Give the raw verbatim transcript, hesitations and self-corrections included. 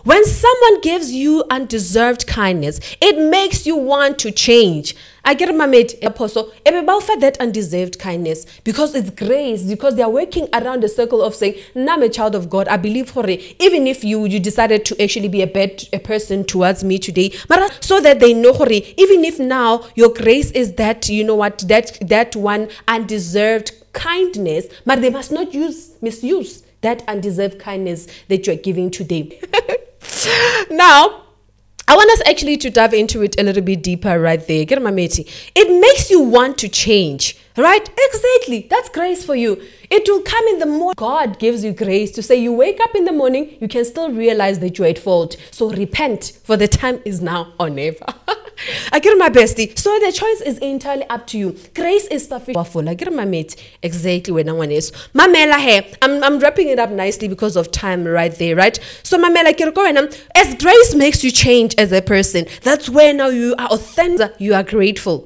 When someone gives you undeserved kindness, it makes you want to change. I get my mate apostle, for that undeserved kindness, because it's grace, because they are working around the circle of saying, I'm a child of God. I believe for it. Even if you you decided to actually be a bad a person towards me today, but so that they know, even if now your grace is that, you know what, that that one undeserved kindness, but they must not use misuse that undeserved kindness that you're giving today. Now, I want us actually to dive into it a little bit deeper right there. Get my matey. It makes you want to change, right? Exactly. That's grace for you. It will come in the morning. God gives you grace to say you wake up in the morning, you can still realize that you're at fault. So repent, for the time is now or never. I get my bestie. So the choice is entirely up to you. Grace is sufficient. I get my mate. Exactly where no one is. Mamela here. I'm I'm wrapping it up nicely because of time right there, right? So Mamela Kirko, as grace makes you change as a person, that's where now you are authentic, you are grateful.